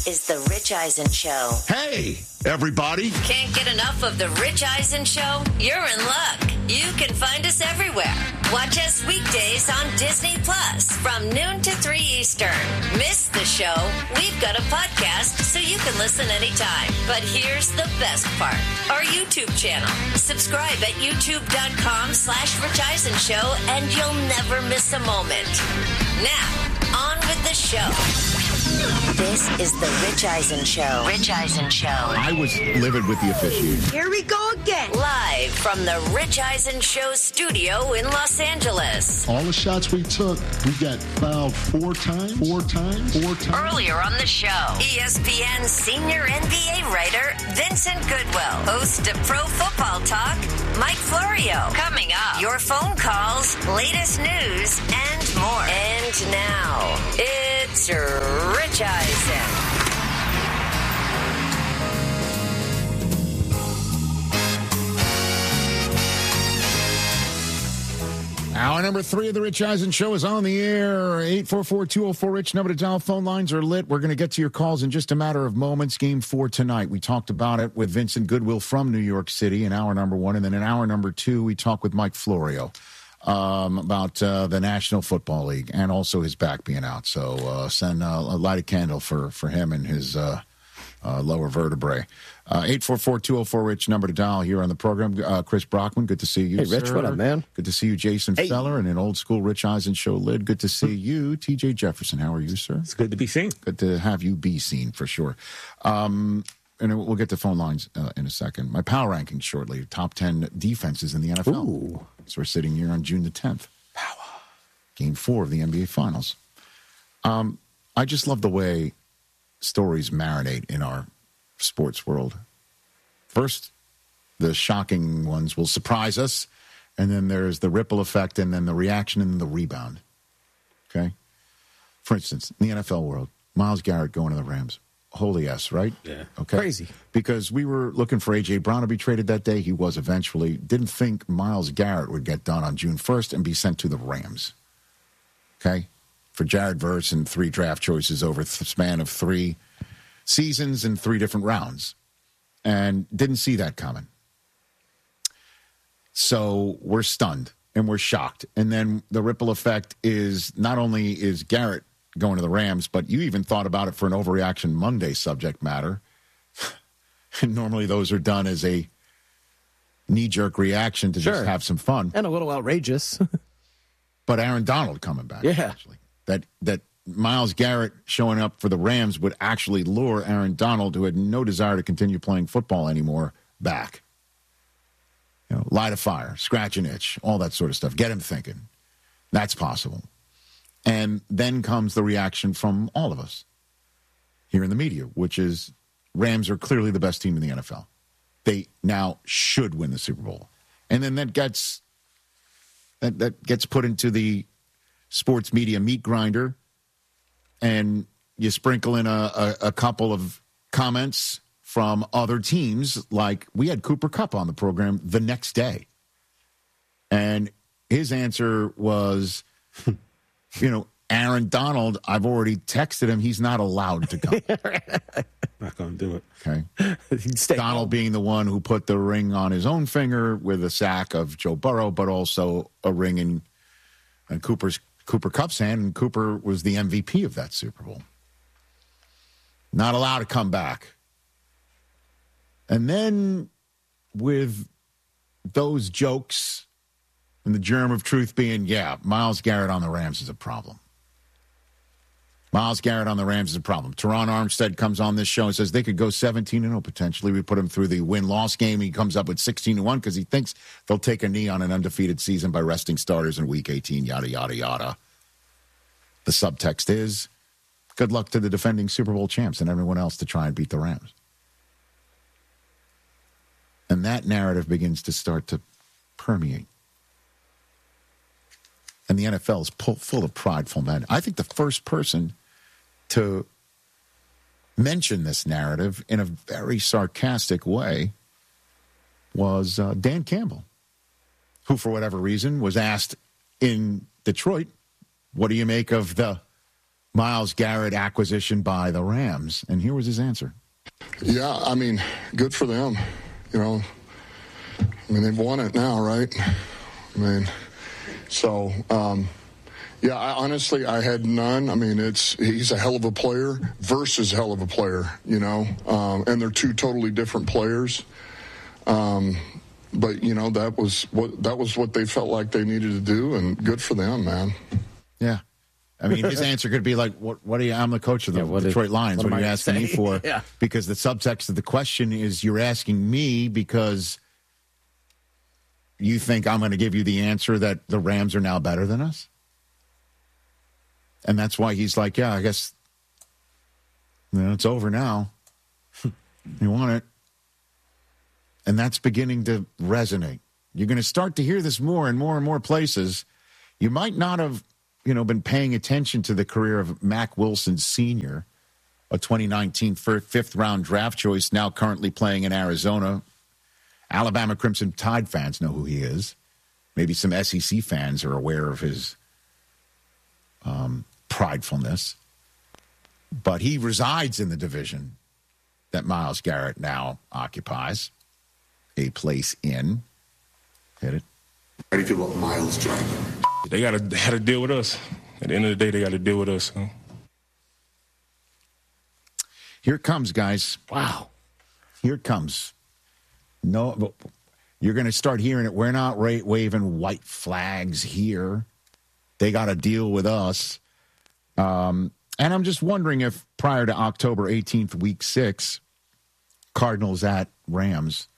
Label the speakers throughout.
Speaker 1: is The Rich Eisen Show.
Speaker 2: Hey, everybody.
Speaker 1: Can't get enough of The Rich Eisen Show? You're in luck. You can find us everywhere. Watch us weekdays on Disney Plus from noon to 3 Eastern. Miss the show? We've got a podcast so you can listen anytime. But here's the best part. Our YouTube channel. Subscribe at youtube.com/Rich Eisen Show and you'll never miss a moment. Now, on with the show. This is The Rich Eisen Show. Rich Eisen Show.
Speaker 2: I was livid with the officiating.
Speaker 3: Here we go again.
Speaker 1: Live from the Rich Eisen Show studio in Los Angeles.
Speaker 4: All the shots we took, we got fouled four times.
Speaker 1: Earlier on the show, ESPN senior NBA writer Vincent Goodwill, host of Pro Football Talk, Mike Florio. Coming up, your phone calls, latest news, and more. And now, it's Rich Eisen.
Speaker 2: Hour number 3 of the Rich Eisen Show is on the air. 844-204-RICH. Number to dial. Phone lines are lit. We're going to get to your calls in just a matter of moments. Game 4 tonight. We talked about it with Vincent Goodwill from New York City in hour number 1. And then in hour number 2, we talked with Mike Florio about the National Football League and also his back being out. So send light a candle for him and his lower vertebrae. 844-204-RICH, number to dial here on the program. Chris Brockman, good to see you,
Speaker 5: Hey, Rich,
Speaker 2: sir.
Speaker 5: what up, man?
Speaker 2: Good to see you, Jason Feller, and an old school Rich Eisen Show lid. Good to see you, TJ Jefferson. How are you, sir?
Speaker 6: It's good to be seen.
Speaker 2: Good to have you be seen, for sure. And we'll get to phone lines in a second. My power rankings shortly. Top 10 defenses in the NFL.
Speaker 5: Ooh.
Speaker 2: So we're sitting here on June the 10th. Power. Game 4 of the NBA Finals. I just love the way stories marinate in our sports world. First, the shocking ones will surprise us, and then there's the ripple effect, and then the reaction, and then the rebound. Okay? For instance, in the NFL world, Myles Garrett going to the Rams. Holy S, right?
Speaker 6: Yeah.
Speaker 2: Okay.
Speaker 5: Crazy.
Speaker 2: Because we were looking for A.J. Brown to be traded that day. He was eventually. Didn't think Myles Garrett would get done on June 1st and be sent to the Rams. Okay? For Jared Verse and 3 draft choices over the span of 3 seasons and 3 different rounds. And didn't see that coming. So we're stunned and we're shocked. And then the ripple effect is not only is Garrett going to the Rams, but you even thought about it for an Overreaction Monday subject matter. And normally those are done as a knee-jerk reaction to just have some fun.
Speaker 5: And a little outrageous.
Speaker 2: But Aaron Donald coming back,
Speaker 5: Yeah.
Speaker 2: actually. That Myles Garrett showing up for the Rams would actually lure Aaron Donald, who had no desire to continue playing football anymore, back. You know, light a fire, scratch an itch, all that sort of stuff. Get him thinking. That's possible. And then comes the reaction from all of us here in the media, which is Rams are clearly the best team in the NFL. They now should win the Super Bowl. And then that gets put into the sports media meat grinder, and you sprinkle in a couple of comments from other teams, like we had Cooper Kupp on the program the next day. And his answer was, Aaron Donald, I've already texted him, he's not allowed to come.
Speaker 6: Not going to do it.
Speaker 2: Okay. Donald being the one who put the ring on his own finger with a sack of Joe Burrow, but also a ring in Cooper Kupp's hand, and Cooper was the MVP of that Super Bowl. Not allowed to come back. And then with those jokes and the germ of truth being, Myles Garrett on the Rams is a problem. Myles Garrett on the Rams is a problem. Teron Armstead comes on this show and says they could go 17-0 potentially. We put him through the win-loss game. He comes up with 16-1 because he thinks they'll take a knee on an undefeated season by resting starters in Week 18, yada, yada, yada. The subtext is, good luck to the defending Super Bowl champs and everyone else to try and beat the Rams. And that narrative begins to start to permeate. And the NFL is full of prideful men. I think the first person to mention this narrative in a very sarcastic way was Dan Campbell, who, for whatever reason, was asked in Detroit, what do you make of the Myles Garrett acquisition by the Rams, and here was his answer.
Speaker 3: Yeah, I mean, good for them. You know, I mean, they've won it now, right? I mean, so, yeah, honestly, I had none. I mean, he's a hell of a player versus hell of a player, you know, and they're two totally different players. But, you know, that was what they felt like they needed to do, and good for them, man.
Speaker 2: Yeah. I mean, his answer could be like, "What are you? I'm the coach of the Detroit Lions. What are you asking me for?"
Speaker 5: Yeah.
Speaker 2: Because the subtext of the question is, you're asking me because you think I'm going to give you the answer that the Rams are now better than us. And that's why he's like, "Yeah, I guess it's over now. You want it." And that's beginning to resonate. You're going to start to hear this more and more and more places. You might not have been paying attention to the career of Mack Wilson Sr., a 2019 fifth-round draft choice, now currently playing in Arizona. Alabama Crimson Tide fans know who he is. Maybe some SEC fans are aware of his pridefulness. But he resides in the division that Myles Garrett now occupies, a place in. Hit it.
Speaker 7: How do you feel about Myles joining?
Speaker 8: They had to deal with us. At the end of the day, they got to deal with us. Huh?
Speaker 2: Here it comes, guys.
Speaker 5: Wow.
Speaker 2: Here it comes. No, you're going to start hearing it. We're not waving white flags here. They got to deal with us. And I'm just wondering if prior to October 18th, week 6, Cardinals at Rams,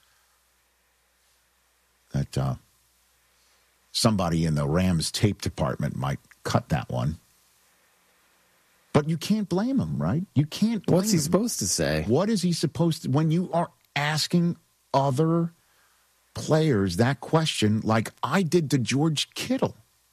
Speaker 2: that somebody in the Rams tape department might cut that one. But you can't blame him, right? You can't blame
Speaker 5: What's he
Speaker 2: him.
Speaker 5: supposed to say?
Speaker 2: What is he supposed to... When you are asking other players that question, like I did to George Kittle.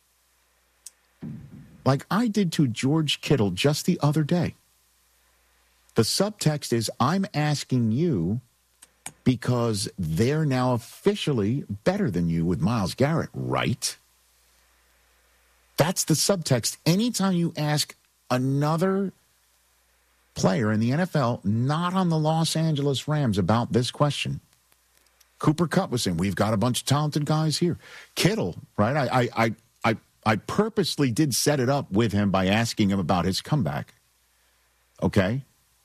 Speaker 2: Like I did to George Kittle just the other day. The subtext is, I'm asking you because they're now officially better than you with Myles Garrett, right? That's the subtext. Anytime you ask another player in the NFL, not on the Los Angeles Rams, about this question, Cooper Kupp was saying, we've got a bunch of talented guys here. Kittle, right? I purposely did set it up with him by asking him about his comeback. Okay?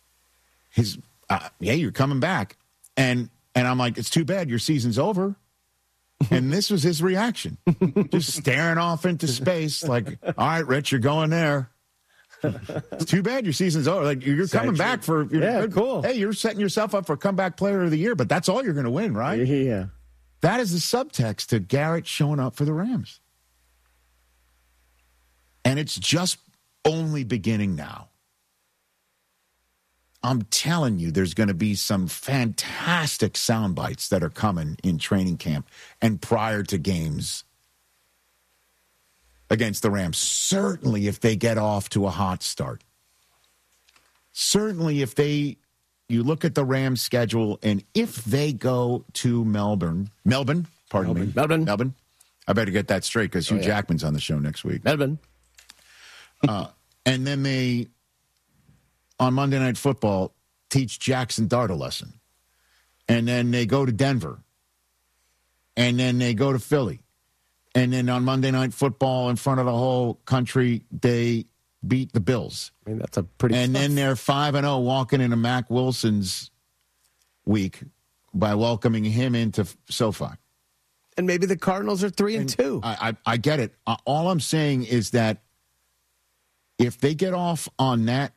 Speaker 2: You're coming back. And I'm like, it's too bad your season's over. And this was his reaction. Just staring off into space like, all right, Rich, you're going there. It's too bad your season's over. Like you're coming back for
Speaker 5: cool.
Speaker 2: Hey, you're setting yourself up for comeback player of the year, but that's all you're going to win, right?
Speaker 5: Yeah.
Speaker 2: That is the subtext to Garrett showing up for the Rams. And it's just only beginning now. I'm telling you, there's going to be some fantastic sound bites that are coming in training camp and prior to games against the Rams. Certainly if they get off to a hot start. Certainly if you look at the Rams schedule, and if they go to Melbourne. I better get that straight because Hugh Jackman's on the show next week.
Speaker 5: Melbourne.
Speaker 2: And then they, on Monday Night Football, teach Jackson Dart a lesson. And then they go to Denver. And then they go to Philly. And then on Monday Night Football, in front of the whole country, they beat the Bills.
Speaker 5: I mean, that's a pretty
Speaker 2: And then they're 5-0 walking into Mack Wilson's week by welcoming him into SoFi.
Speaker 5: And maybe the Cardinals are 3-2.
Speaker 2: I get it. All I'm saying is that if they get off on that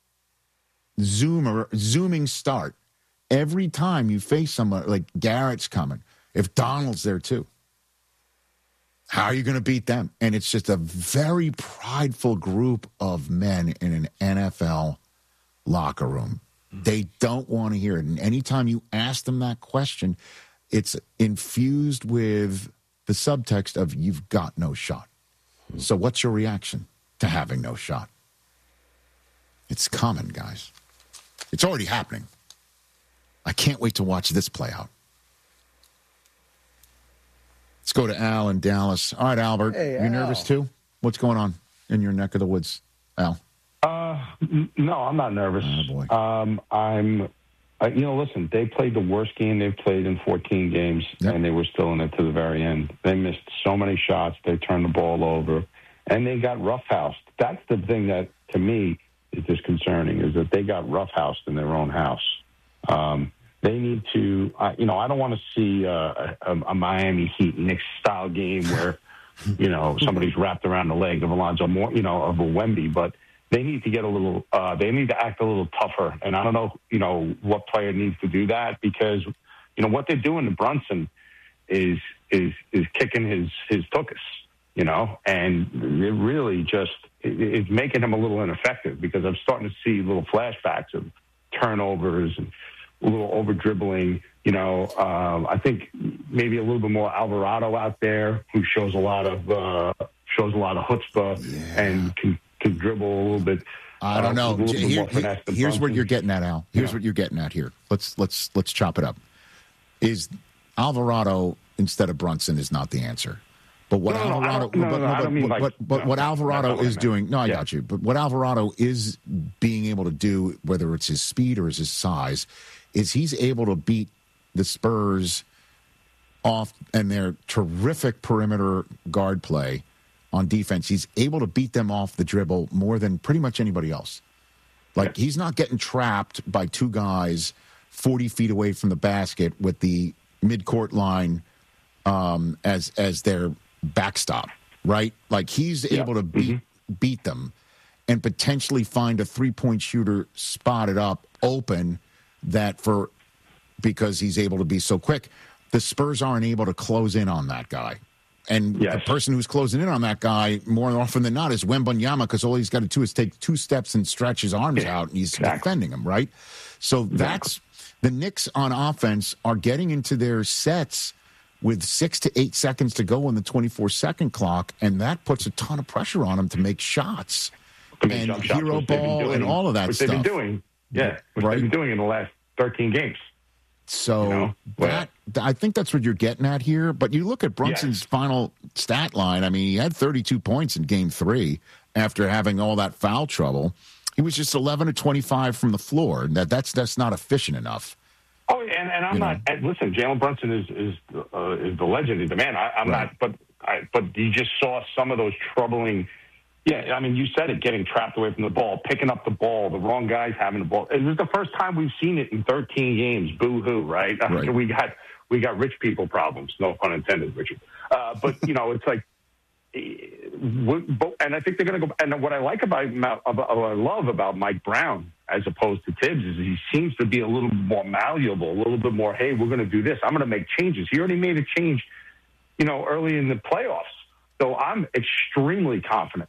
Speaker 2: zooming start, every time you face someone like Garrett's coming, if Donald's there too, how are you going to beat them? And it's just a very prideful group of men in an NFL locker room. They don't want to hear it. And anytime you ask them that question, it's infused with the subtext of you've got no shot. So what's your reaction to having no shot? It's coming, guys. It's already happening. I can't wait to watch this play out. Let's go to Al in Dallas. All right, Albert.
Speaker 9: Hey,
Speaker 2: you nervous too? What's going on in your neck of the woods, Al?
Speaker 9: No, I'm not nervous.
Speaker 2: Oh, boy.
Speaker 9: Listen, they played the worst game they've played in 14 games, and they were still in it to the very end. They missed so many shots. They turned the ball over, and they got roughhoused. That's the thing that, to me, is disconcerting, is that they got roughhoused in their own house. They need to, I don't want to see a Miami Heat Knicks style game where, somebody's wrapped around the leg of Alonzo Moore, of a Wemby, but they need to get they need to act a little tougher. And I don't know, what player needs to do that, because, what they're doing to Brunson is kicking his tuchus, and it really just is making him a little ineffective, because I'm starting to see little flashbacks of turnovers and a little over dribbling. I think maybe a little bit more Alvarado out there, who shows a lot of chutzpah and can dribble a little bit.
Speaker 2: I don't know. Here's what you're getting at, Al. Here's what you're getting at here. Let's chop it up. Is Alvarado instead of Brunson is not the answer. But what Alvarado is doing, I got you. But what Alvarado is being able to do, whether it's his speed or his size, is he's able to beat the Spurs off and their terrific perimeter guard play on defense. He's able to beat them off the dribble more than pretty much anybody else. Like, he's not getting trapped by two guys 40 feet away from the basket with the midcourt line as their backstop, right? Like, he's able to beat them and potentially find a three-point shooter spotted up open because he's able to be so quick. The Spurs aren't able to close in on that guy. And the person who's closing in on that guy more often than not is Wembanyama, because all he's got to do is take 2 steps and stretch his arms out, and he's defending him, right? So that's the Knicks on offense are getting into their sets with 6 to 8 seconds to go on the 24-second clock, and that puts a ton of pressure on them to make shots and hero ball and all of that stuff.
Speaker 9: They've been doing, they've been doing in the last 13 games.
Speaker 2: So I think that's what you're getting at here. But you look at Brunson's final stat line. I mean, he had 32 points in Game 3 after having all that foul trouble. He was just 11 to 25 from the floor. That's not efficient enough.
Speaker 9: Oh, and I'm not. Listen, Jalen Brunson is the legend. He's the man. I'm not. But you just saw some of those troubling. Yeah, I mean, you said it, getting trapped away from the ball, picking up the ball, the wrong guys having the ball. It was the first time we've seen it in 13 games. Boo-hoo, right? We got rich people problems. No pun intended, Richard. But, it's like, and I think they're going to go. And what I like what I love about Mike Brown as opposed to Tibbs is he seems to be a little more malleable, a little bit more, hey, we're going to do this. I'm going to make changes. He already made a change, early in the playoffs. So I'm extremely confident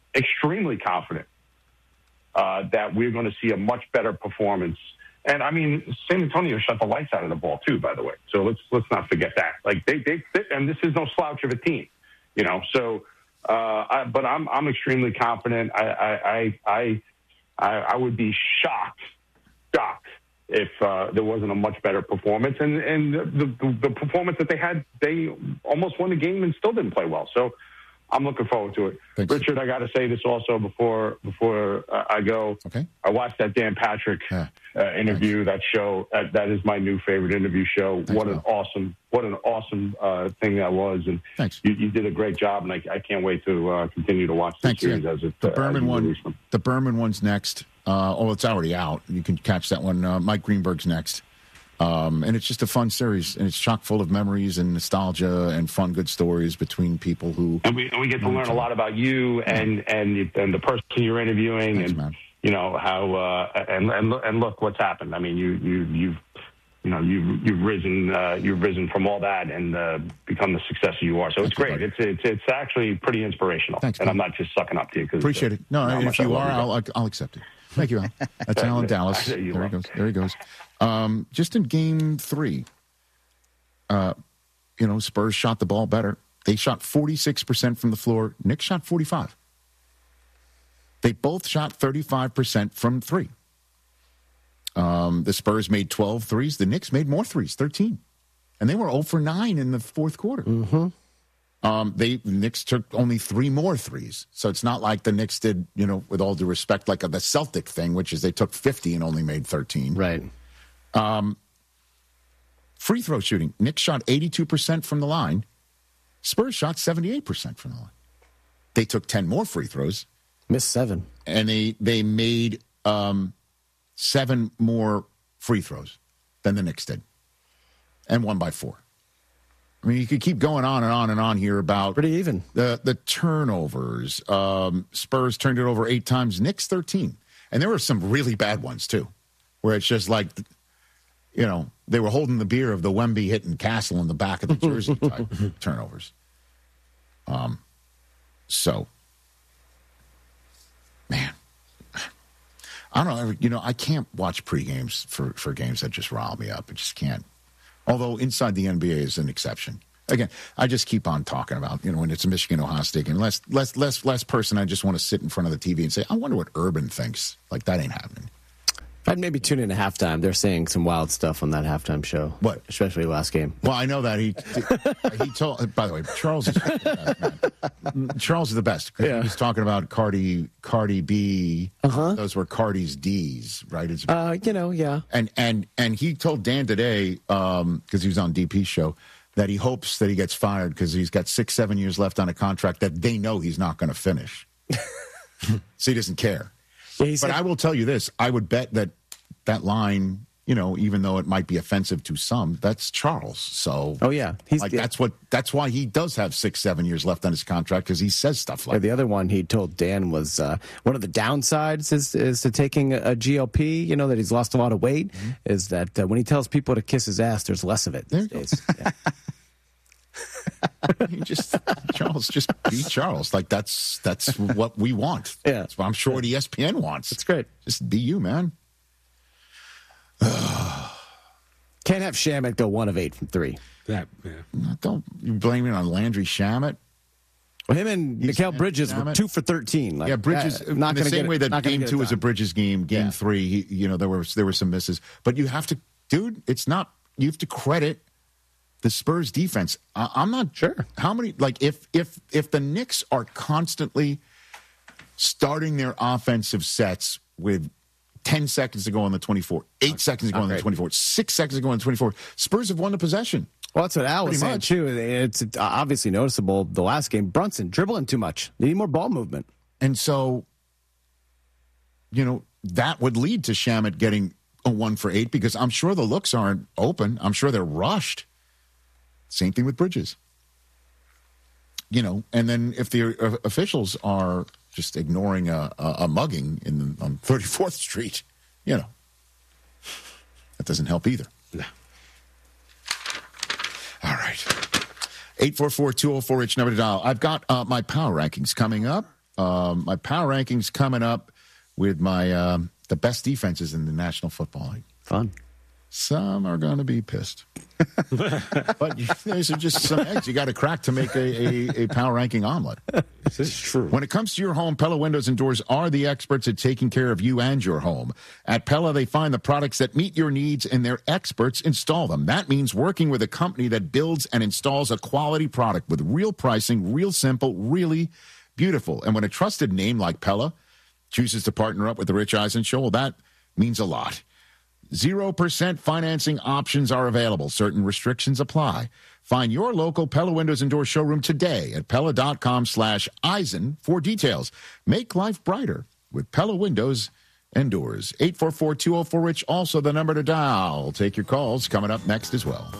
Speaker 9: that we're going to see a much better performance. And I mean, San Antonio shut the lights out of the ball too, by the way. So let's not forget that. Like they and this is no slouch of a team, So, but I'm extremely confident. I would be shocked if there wasn't a much better performance. And the performance that they had, they almost won the game and still didn't play well. So I'm looking forward to it.
Speaker 2: Thanks.
Speaker 9: Richard, I got to say this also before I go.
Speaker 2: Okay.
Speaker 9: I watched that Dan Patrick interview. That show that is my new favorite interview show.
Speaker 2: Thanks,
Speaker 9: what an awesome thing that was, and
Speaker 2: thanks.
Speaker 9: You did a great job, and I can't wait to continue to watch the series as it.
Speaker 2: The Berman one. The Berman one's next. It's already out. You can catch that one. Mike Greenberg's next. And it's just a fun series, and it's chock full of memories and nostalgia and fun, good stories between people who.
Speaker 9: And we get to learn a lot about you and the person you're interviewing.
Speaker 2: Thanks,
Speaker 9: and
Speaker 2: man.
Speaker 9: How and look what's happened. I mean, you've risen from all that and become the success you are. So it's great. It's actually pretty inspirational.
Speaker 2: Thanks,
Speaker 9: and I'm not just sucking up to you.
Speaker 2: Appreciate it. No, if you are, I'll accept it. Thank you, Al. That's Alan Dallas. There he goes. Just in Game 3, Spurs shot the ball better. They shot 46% from the floor. Knicks shot 45%. They both shot 35% from 3. The Spurs made 12 threes. The Knicks made more threes, 13. And they were 0 for 9 in the fourth quarter.
Speaker 5: Mm-hmm.
Speaker 2: The Knicks took only 3 more threes. So it's not like the Knicks did, with all due respect, like the Celtic thing, which is they took 50 and only made 13.
Speaker 5: Right.
Speaker 2: Free throw shooting. Knicks shot 82% from the line. Spurs shot 78% from the line. They took 10 more free throws.
Speaker 5: Missed 7.
Speaker 2: And they made 7 more free throws than the Knicks did. And won by 4. I mean, you could keep going on and on and on here about
Speaker 5: pretty even
Speaker 2: the turnovers. Spurs turned it over 8 times, Knicks 13. And there were some really bad ones, too, where it's just like, they were holding the beer of the Wemby hitting Castle in the back of the jersey type turnovers. So, man, I don't know. I can't watch pre-games for games that just rile me up. I just can't. Although inside the NBA is an exception. Again, I just keep on talking about, when it's a Michigan-Ohio State game. Less person, I just want to sit in front of the TV and say, I wonder what Urban thinks. Like, that ain't happening.
Speaker 5: I'd maybe tune in at halftime. They're saying some wild stuff on that halftime show.
Speaker 2: What?
Speaker 5: Especially last game.
Speaker 2: Well, I know that he told. By the way, Charles is the best, man. Charles is the best. Yeah. He was talking about Cardi B. Those were Cardi's D's, right?
Speaker 5: Yeah.
Speaker 2: And he told Dan today, because he was on DP's show, that he hopes that he gets fired because he's got 6-7 years left on a contract that they know he's not going to finish. So he doesn't care. Yeah, but I will tell you this. I would bet that line, even though it might be offensive to some, that's Charles. So, that's why he does have 6-7 years left on his contract, because he says stuff like that.
Speaker 5: The other one he told Dan was one of the downsides is to taking a GLP, that he's lost a lot of weight, is that when he tells people to kiss his ass, there's less of it these days. Yeah.
Speaker 2: Charles, just be Charles. Like, that's what we want.
Speaker 5: Yeah.
Speaker 2: That's what I'm sure what ESPN wants.
Speaker 5: It's great.
Speaker 2: Just be you, man.
Speaker 5: Can't have Shamet go 1 of 8 from 3.
Speaker 2: Don't you blame it on Landry Shamet?
Speaker 5: Well, him and Mikal Bridges were 2 for 13.
Speaker 2: Like, Bridges, not in the same way that game 2 was a Bridges game. Game 3, there were some misses. But you have to, dude. It's not. You have to credit the Spurs defense. I'm not sure how many. Like, if the Knicks are constantly starting their offensive sets with 10 seconds to go on the 24, 8 seconds to go on the 24, 6 seconds to go on the 24, Spurs have won the possession.
Speaker 5: Well, that's what Al was saying, too. It's obviously noticeable the last game. Brunson dribbling too much. They need more ball movement.
Speaker 2: And so, that would lead to Shamet getting a 1 for 8, because I'm sure the looks aren't open. I'm sure they're rushed. Same thing with Bridges. And then if the officials are just ignoring a mugging on 34th Street, that doesn't help either.
Speaker 6: No.
Speaker 2: All right. 844-204-RICH, number to dial. I've got my power rankings coming up. With my the best defenses in the National Football League.
Speaker 5: Fun.
Speaker 2: Some are going to be pissed. But these are just some eggs you got to crack to make a power ranking omelet.
Speaker 6: This is true.
Speaker 2: When it comes to your home, Pella Windows and Doors are the experts at taking care of you and your home. At Pella, they find the products that meet your needs, and their experts install them. That means working with a company that builds and installs a quality product with real pricing, real simple, really beautiful. And when a trusted name like Pella chooses to partner up with the Rich Eisen Show, well, that means a lot. 0% financing options are available. Certain restrictions apply. Find your local Pella Windows and Doors showroom today at Pella.com/Eisen for details. Make life brighter with Pella Windows and Doors. 844-204-RICH, also the number to dial. Take your calls coming up next as well.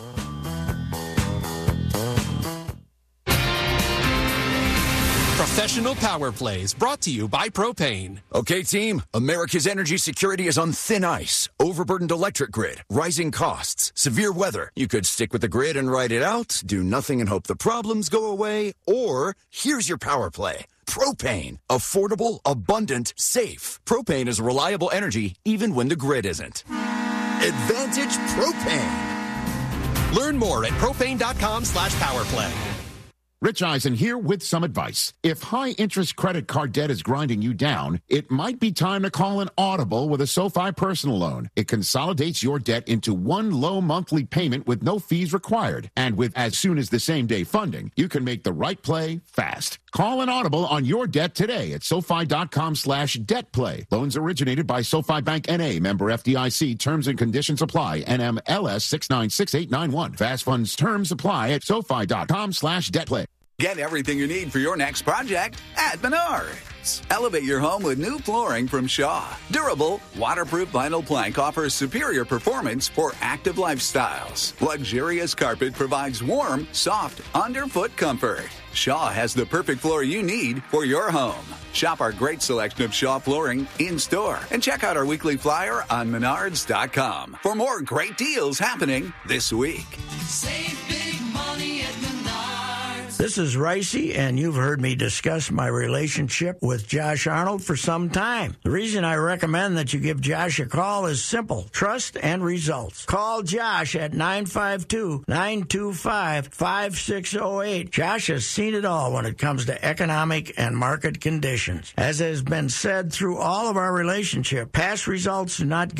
Speaker 10: Professional Power Plays, brought to you by Propane.
Speaker 11: Okay, team, America's energy security is on thin ice. Overburdened electric grid, rising costs, severe weather. You could stick with the grid and ride it out, do nothing and hope the problems go away, or here's your power play. Propane. Affordable, abundant, safe. Propane is reliable energy even when the grid isn't. Advantage Propane.
Speaker 10: Learn more at propane.com/powerplay.
Speaker 2: Rich Eisen here with some advice. If high-interest credit card debt is grinding you down, it might be time to call an audible with a SoFi personal loan. It consolidates your debt into one low monthly payment with no fees required. And with as soon as the same-day funding, you can make the right play fast. Call an audible on your debt today at SoFi.com/debtplay. Loans originated by SoFi Bank N.A. Member FDIC. Terms and conditions apply. NMLS 696891. Fast funds terms apply at SoFi.com/debtplay.
Speaker 12: Get everything you need for your next project at Menards. Elevate your home with new flooring from Shaw. Durable, waterproof vinyl plank offers superior performance for active lifestyles. Luxurious carpet provides warm, soft, underfoot comfort. Shaw has the perfect floor you need for your home. Shop our great selection of Shaw flooring in-store and check out our weekly flyer on Menards.com for more great deals happening this week.
Speaker 13: Save big money at Menards. This is Ricey, and you've heard me discuss my relationship with Josh Arnold for some time. The reason I recommend that you give Josh a call is simple: trust and results. Call Josh at 952-925-5608. Josh has seen it all when it comes to economic and market conditions. As has been said through all of our relationship, past results do not